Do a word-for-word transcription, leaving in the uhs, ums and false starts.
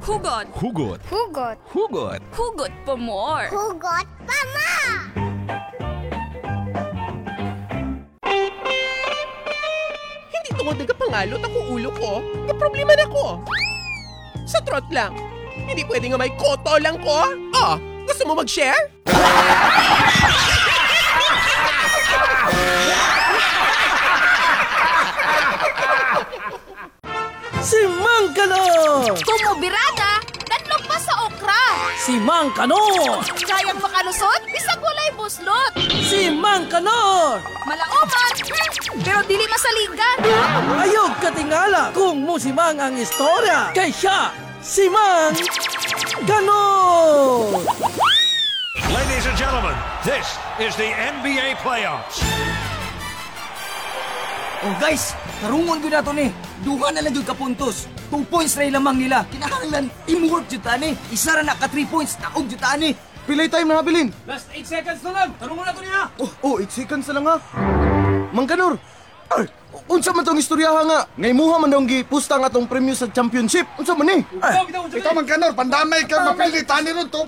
Hugot. Hugot. Hugot. Hugot. Hugot pa more. Hugot pa ma! Hindi tungod nagkapangalot ako ulo ko. May problema na ko. Sa trot lang. Hindi pwede nga may koto lang ko. Oh, gusto mo mag-share? Si Mang Kanor! Tumubirada, tatlo pa sa okra. Si Mang Kanor! Kayang makalusot, bisag walay buslot. Si Mang Kanor! Malauman, hmm, pero dili masaligan. Ayog katingala kung musimang ang istorya kay siya, si Mang Kanor! Ladies and gentlemen, this is the N B A Playoffs. Oh guys, tarungon ko na to ni. Duha na lang yung kapuntos. Two points na lamang nila. Kinahanglan, teamwork dyan tani. Isa ra na ka three points, taog dyan tani. Pilay time na habilin. Last eight seconds na lang. Tarungon na to niya. Oh, oh, eight seconds na lang ha. Mang Kanor, ay, unsa man tong istoryaha nga? Ngay muha man daw gipusta nga tong premyo sa championship. Unsa man ni? Ikaw, Mang Kanor, pandamay ka mapili. Tani ron, two